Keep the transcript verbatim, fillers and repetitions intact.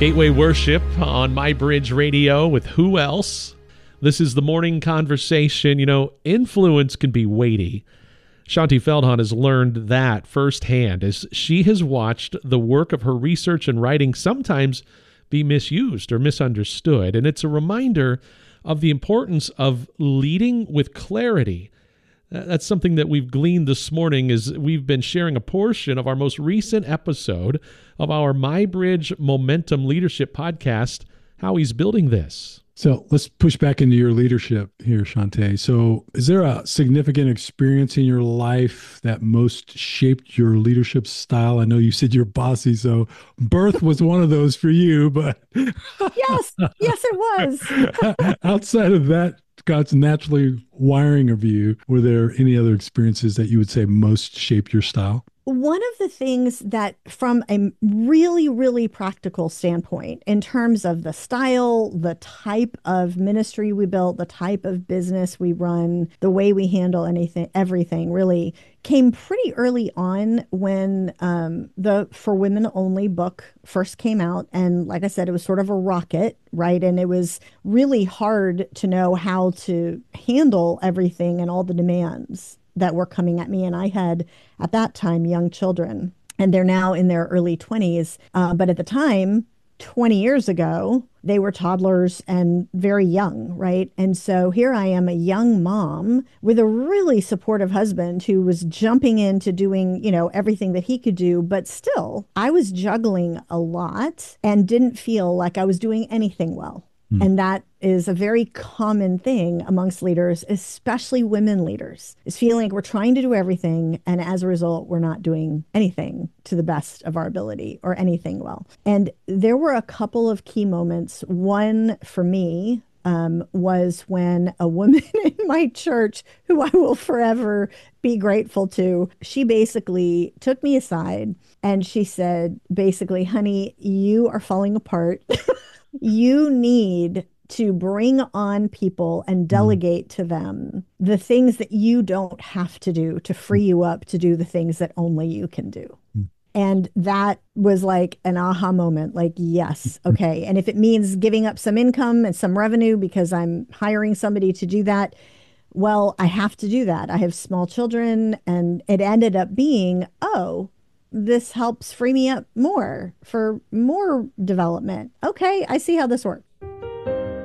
Gateway Worship on My Bridge Radio with Who Else? This is the morning conversation. You know, influence can be weighty. Shaunti Feldhahn has learned that firsthand as she has watched the work of her research and writing sometimes be misused or misunderstood. And it's a reminder of the importance of leading with clarity. That's something that we've gleaned this morning as we've been sharing a portion of our most recent episode of our My Bridge Momentum Leadership podcast, how he's building this. So let's push back into your leadership here, Shaunti. So is there a significant experience in your life that most shaped your leadership style? I know you said you're bossy, so birth was one of those for you, but... Yes, yes, it was. Outside of that, God's naturally wiring of you, were there any other experiences that you would say most shaped your style? One of the things that, from a really, really practical standpoint, in terms of the style, the type of ministry we built, the type of business we run, the way we handle anything, everything really came pretty early on when um, the For Women Only book first came out. And like I said, it was sort of a rocket, right? And it was really hard to know how to handle everything and all the demands that were coming at me. And I had, at that time, young children, and they're now in their early twenties. Uh, but at the time, twenty years ago, they were toddlers and very young, right? And so here I am, a young mom with a really supportive husband who was jumping into doing, you know, everything that he could do. But still, I was juggling a lot and didn't feel like I was doing anything well. And that is a very common thing amongst leaders, especially women leaders, is feeling like we're trying to do everything. And as a result, we're not doing anything to the best of our ability or anything well. And there were a couple of key moments. One for me um, was when a woman in my church, who I will forever be grateful to, she basically took me aside and she said, basically, honey, you are falling apart. You need to bring on people and delegate to them the things that you don't have to do to free you up to do the things that only you can do. Mm. And that was like an aha moment, like, yes, okay. And if it means giving up some income and some revenue because I'm hiring somebody to do that, well, I have to do that. I have small children, and it ended up being, oh, this helps free me up more for more development. Okay, I see how this works.